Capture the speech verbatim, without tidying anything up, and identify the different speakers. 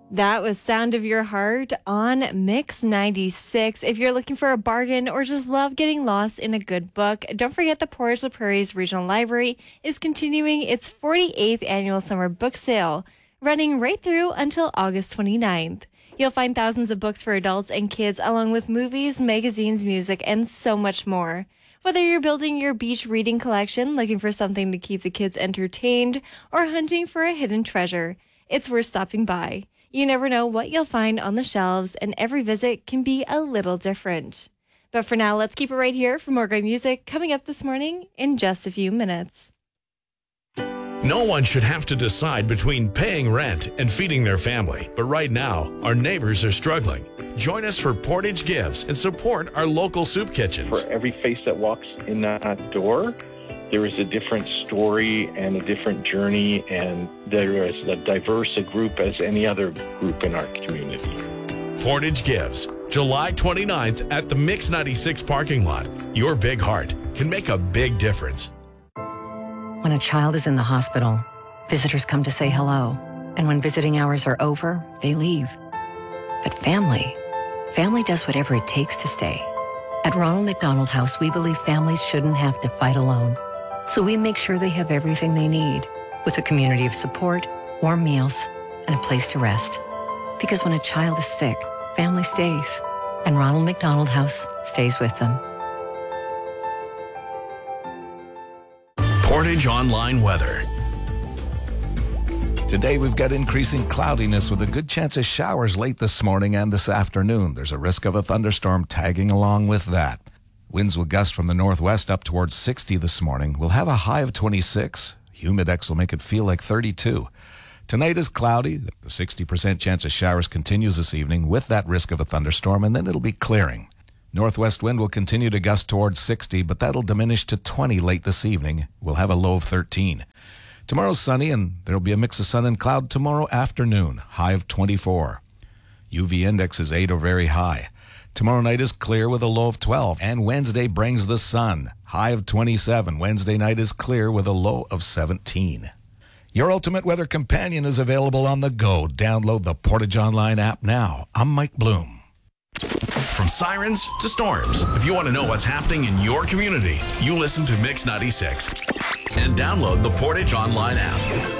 Speaker 1: That was Sound of Your Heart on Mix ninety-six. If you're looking for a bargain or just love getting lost in a good book, don't forget the Portage La Prairie's Regional Library is continuing its forty-eighth annual summer book sale, running right through until August twenty-ninth. You'll find thousands of books for adults and kids, along with movies, magazines, music, and so much more. Whether you're building your beach reading collection, looking for something to keep the kids entertained, or hunting for a hidden treasure, it's worth stopping by. You never know what you'll find on the shelves, and every visit can be a little different. But for now, let's keep it right here for more great music coming up this morning in just a few minutes.
Speaker 2: No one should have to decide between paying rent and feeding their family. But right now, our neighbors are struggling. Join us for Portage Gives and support our local soup kitchens.
Speaker 3: For every face that walks in that door, there is a different story and a different journey, and there is as diverse a group as any other group in our community.
Speaker 2: Portage Gives, July twenty-ninth at the Mix ninety-six parking lot. Your big heart can make a big difference.
Speaker 4: When a child is in the hospital, visitors come to say hello. And when visiting hours are over, they leave. But family, family does whatever it takes to stay. At Ronald McDonald House, we believe families shouldn't have to fight alone. So we make sure they have everything they need, with a community of support, warm meals, and a place to rest. Because when a child is sick, family stays, and Ronald McDonald House stays with them.
Speaker 2: Portage Online Weather.
Speaker 5: Today we've got increasing cloudiness with a good chance of showers late this morning and this afternoon. There's a risk of a thunderstorm tagging along with that. Winds will gust from the northwest up towards sixty this morning. We'll have a high of twenty-six. Humidex will make it feel like thirty-two. Tonight is cloudy. The sixty percent chance of showers continues this evening with that risk of a thunderstorm, and then it'll be clearing. Northwest wind will continue to gust towards sixty, but that'll diminish to twenty late this evening. We'll have a low of thirteen. Tomorrow's sunny, and there'll be a mix of sun and cloud tomorrow afternoon, high of twenty-four. U V index is eight or very high. Tomorrow night is clear with a low of twelve, and Wednesday brings the sun, high of twenty-seven. Wednesday night is clear with a low of seventeen. Your ultimate weather companion is available on the go. Download the Portage Online app now. I'm Mike Bloom.
Speaker 2: From sirens to storms, if you want to know what's happening in your community, you listen to Mix ninety-six and download the Portage Online app.